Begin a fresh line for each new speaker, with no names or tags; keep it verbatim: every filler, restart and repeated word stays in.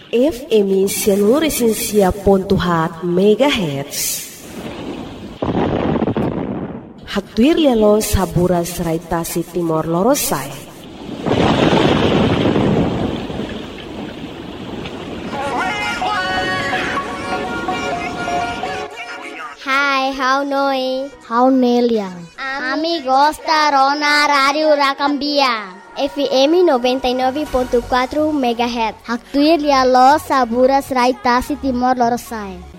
F M seluruh Sinsia Pontuhat Megahertz. Haktuir lelo saburas raitasi Timor Lorosai.
Hai, how noi?
How neliang?
Amigos da Rona Radio Racambia. F M noventa e nove ponto quatro megahertz.
Haktuir lelo saburas raitasi Timor Lorosai.